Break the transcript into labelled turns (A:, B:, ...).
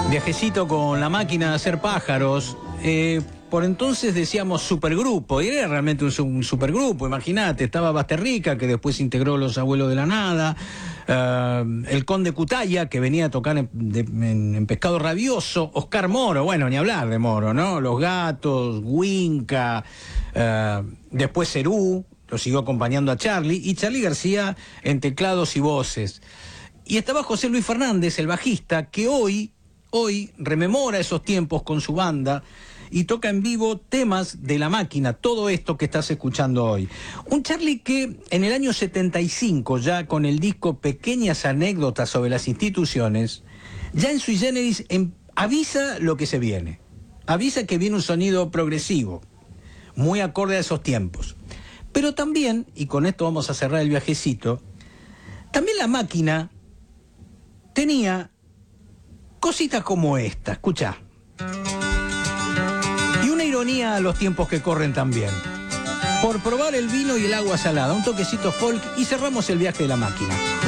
A: Viajecito con la máquina de hacer pájaros. Por entonces decíamos supergrupo, y era realmente un supergrupo, imagínate, estaba Basterrica, que después integró Los Abuelos de la Nada, el Conde Cutaya, que venía a tocar en Pescado Rabioso, Oscar Moro, bueno, ni hablar de Moro, ¿no? Los Gatos, Winca, después Cerú, lo siguió acompañando a Charly, y Charly García en teclados y voces. Y estaba José Luis Fernández, el bajista, que hoy rememora esos tiempos con su banda y toca en vivo temas de La Máquina, todo esto que estás escuchando hoy. Un Charly que en el año 75, ya con el disco Pequeñas Anécdotas sobre las Instituciones, ya en Sui Generis avisa lo que se viene. Avisa que viene un sonido progresivo, muy acorde a esos tiempos. Pero también, y con esto vamos a cerrar el viajecito, también La Máquina tenía cositas como esta, escuchá. Y una ironía a los tiempos que corren también. Por probar el vino y el agua salada, un toquecito folk y cerramos el viaje de La Máquina.